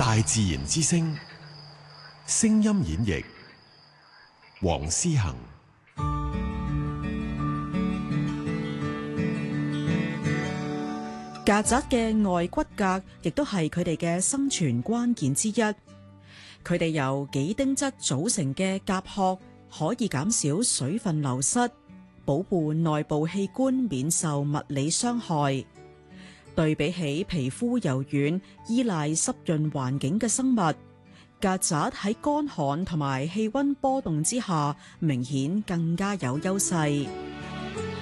大自然之聲，聲音演繹黃思恒。 曱甴嘅外骨骼亦都係佢哋嘅生存關鍵之一。佢哋由幾丁質組成嘅甲殼可以減少水分流失，保護內部器官免受物理傷害。對比起皮膚柔軟、依賴濕潤環境嘅生物，曱甴喺乾旱同埋氣溫波動之下，明顯更加有優勢。